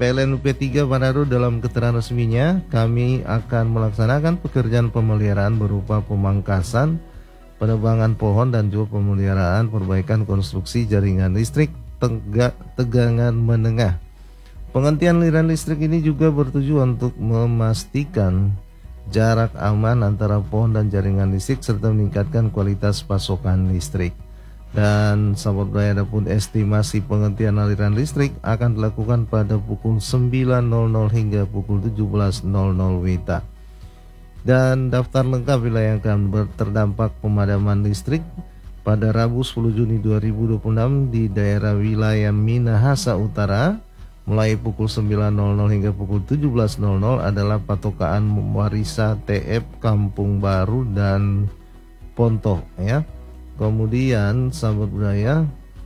PLN UP3 Manado dalam keterangan resminya, kami akan melaksanakan pekerjaan pemeliharaan berupa pemangkasan, penebangan pohon dan juga pemeliharaan perbaikan konstruksi jaringan listrik tegangan menengah. Penghentian aliran listrik ini juga bertujuan untuk memastikan jarak aman antara pohon dan jaringan listrik serta meningkatkan kualitas pasokan listrik. Dan sahabat budaya, adapun estimasi penghentian aliran listrik akan dilakukan pada pukul 9.00 hingga pukul 17.00 WITA. Dan daftar lengkap wilayah yang akan terdampak pemadaman listrik pada Rabu 10 Juni 2026 di daerah wilayah Minahasa Utara mulai pukul 9.00 hingga pukul 17.00 adalah Patokaan Warisa TF Kampung Baru dan Pontoh ya. Kemudian sahabat budaya,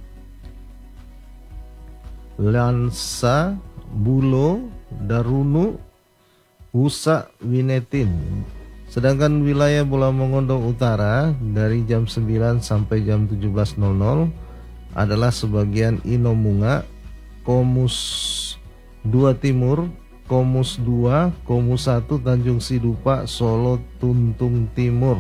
Lansa, Bulo, Darunu, Husa, Winetin. Sedangkan wilayah Bola Mongondo Utara dari jam 9 sampai jam 17.00 adalah sebagian Inomunga, Komus 2 Timur, Komus 2, Komus 1, Tanjung Sidupa, Solo, Tuntung Timur.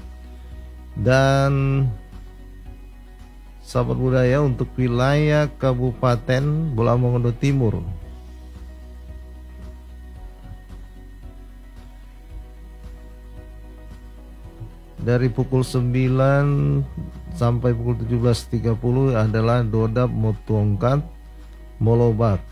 Dan sahabat budaya, untuk wilayah Kabupaten Bola Mongondo Timur dari pukul 9 sampai pukul 17.30 adalah Dodap, Motongkat, Molobak.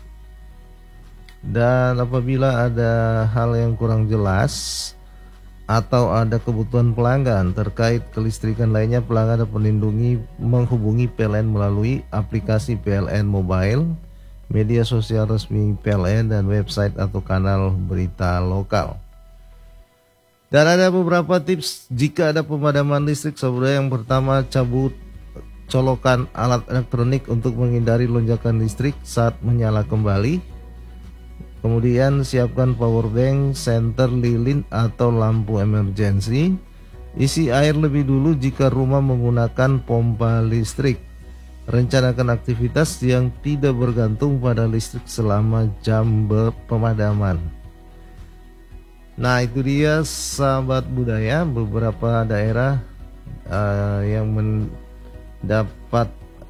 Dan apabila ada hal yang kurang jelas atau ada kebutuhan pelanggan terkait kelistrikan lainnya, pelanggan dapat menghubungi PLN melalui aplikasi PLN Mobile, media sosial resmi PLN, dan website atau kanal berita lokal. Dan ada beberapa tips jika ada pemadaman listrik saudara. Yang pertama, cabut colokan alat elektronik untuk menghindari lonjakan listrik saat menyala kembali. Kemudian siapkan power bank, senter lilin atau lampu emergency. Isi air lebih dulu jika rumah menggunakan pompa listrik. Rencanakan aktivitas yang tidak bergantung pada listrik selama jam pemadaman. Nah, itu dia sahabat budaya, beberapa daerah yang mendapat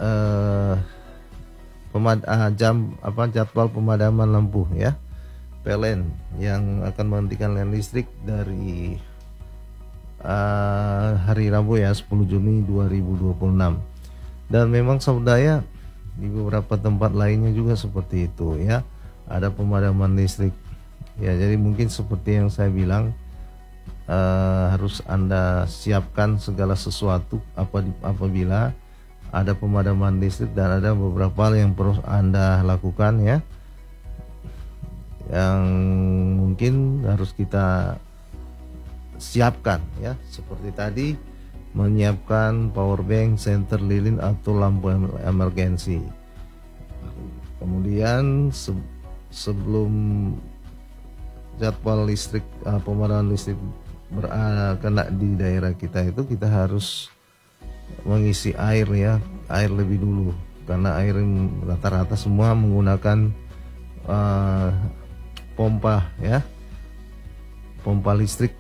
jadwal pemadaman lampu ya, PLN yang akan menghentikan aliran listrik dari hari Rabu ya, 10 Juni 2026. Dan memang saudara, di beberapa tempat lainnya juga seperti itu ya, ada pemadaman listrik ya. Jadi mungkin seperti yang saya bilang, harus Anda siapkan segala sesuatu apabila ada pemadaman listrik, dan ada beberapa hal yang perlu Anda lakukan ya, yang mungkin harus kita siapkan ya, seperti tadi menyiapkan power bank, senter lilin atau lampu emergency. Kemudian sebelum jadwal listrik pemadaman listrik kena di daerah kita itu, kita harus mengisi air ya, air lebih dulu, karena air rata-rata semua menggunakan pompa ya, pompa listrik.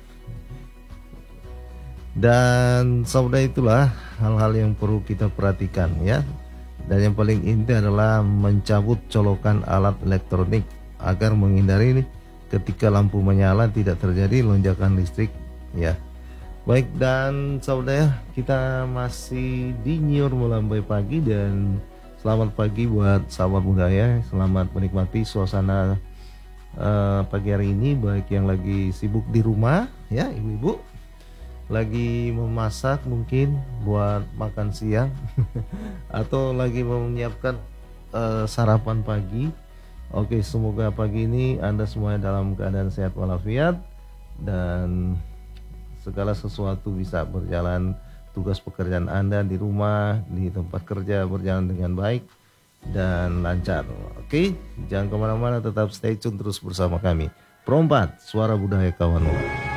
Dan saudara, itulah hal-hal yang perlu kita perhatikan ya. Dan yang paling inti adalah mencabut colokan alat elektronik agar menghindari ketika lampu menyala tidak terjadi lonjakan listrik ya. Baik, dan saudara, kita masih di Nyiur Melambai Pagi, dan selamat pagi buat sahabat budaya. Selamat menikmati suasana pagi hari ini, baik yang lagi sibuk di rumah ya, ibu-ibu lagi memasak mungkin buat makan siang atau lagi menyiapkan sarapan pagi. Oke, semoga pagi ini Anda semuanya dalam keadaan sehat walafiat dan segala sesuatu bisa berjalan, tugas pekerjaan Anda di rumah, di tempat kerja berjalan dengan baik dan lancar. Oke, jangan kemana-mana, tetap stay tune terus bersama kami. Perompat, Suara Budaya Kawan.